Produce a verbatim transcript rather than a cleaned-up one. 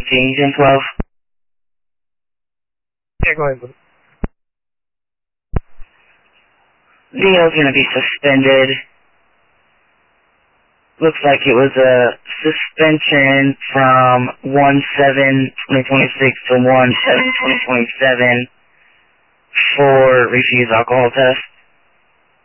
fifteen, ten twelve. Yeah, go ahead, buddy. Leo's going to be suspended. Looks like it was a suspension from one seven twenty twenty-six to one seven twenty twenty-seven for refused alcohol test.